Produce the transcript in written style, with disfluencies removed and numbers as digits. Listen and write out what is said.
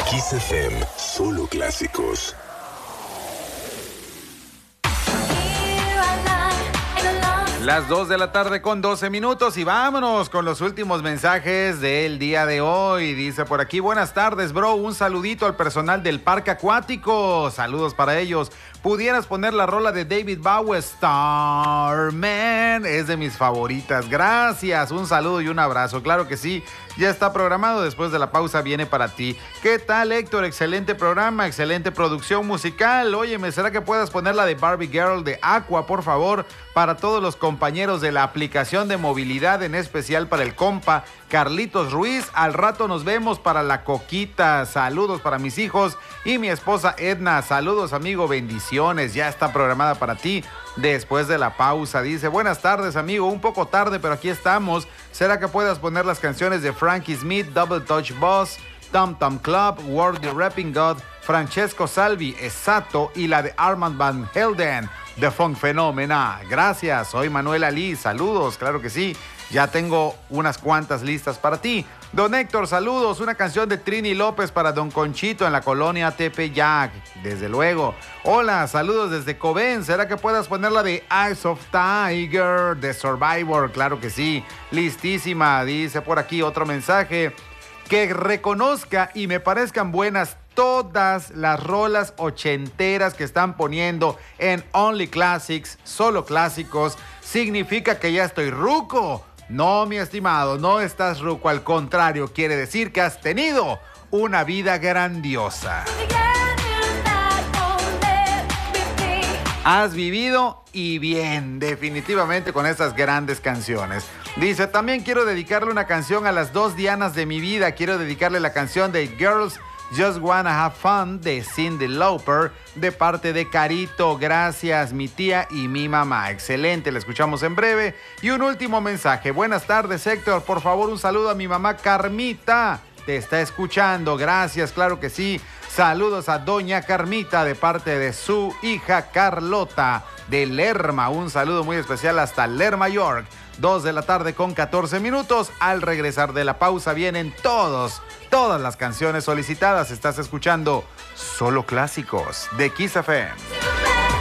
Kiss FM, solo clásicos. Las 2 de la tarde con 12 minutos y vámonos con los últimos mensajes del día de hoy. Dice por aquí, buenas tardes, bro, un saludito al personal del parque acuático. Saludos para ellos. ¿Pudieras poner la rola de David Bowie, Starman? Es de mis favoritas. Gracias, un saludo y un abrazo. Claro que sí, ya está programado. Después de la pausa viene para ti. ¿Qué tal, Héctor? Excelente programa, excelente producción musical. Óyeme, ¿será que puedas poner la de Barbie Girl de Aqua, por favor? Para todos los compañeros de la aplicación de movilidad, en especial para el compa Carlitos Ruiz. Al rato nos vemos para la coquita. Saludos para mis hijos y mi esposa Edna. Saludos, amigo, bendiciones. Ya está programada para ti después de la pausa. Dice, buenas tardes, amigo, un poco tarde, pero aquí estamos. ¿Será que puedas poner las canciones de Frankie Smith, Double Touch Boss, Tom Tom Club, World the Rapping God, Francesco Salvi, Exacto, y la de Armand Van Helden, The Funk Phenomena? Gracias, soy Manuel Ali, saludos, claro que sí, ya tengo unas cuantas listas para ti. Don Héctor, saludos, una canción de Trini López para Don Conchito en la colonia Tepeyac, desde luego. Hola, saludos desde Cobén, ¿será que puedas poner la de Eyes of Tiger, de Survivor? Claro que sí, listísima. Dice por aquí otro mensaje, que reconozca y me parezcan buenas todas las rolas ochenteras que están poniendo en Only Classics, solo clásicos, significa que ya estoy ruco. No, mi estimado, no estás ruco, al contrario, quiere decir que has tenido una vida grandiosa. Has vivido y bien, definitivamente, con estas grandes canciones. Dice, también quiero dedicarle una canción a las dos Dianas de mi vida. Quiero dedicarle la canción de Girls Just Wanna Have Fun de Cyndi Lauper de parte de Carito. Gracias, mi tía y mi mamá. Excelente, la escuchamos en breve. Y un último mensaje. Buenas tardes, Héctor. Por favor, un saludo a mi mamá Carmita. Te está escuchando. Gracias, claro que sí. Saludos a doña Carmita de parte de su hija Carlota de Lerma. Un saludo muy especial hasta Lerma, York. 2 de la tarde con 14 minutos. Al regresar de la pausa vienen todas las canciones solicitadas. Estás escuchando Solo Clásicos de Kiss FM.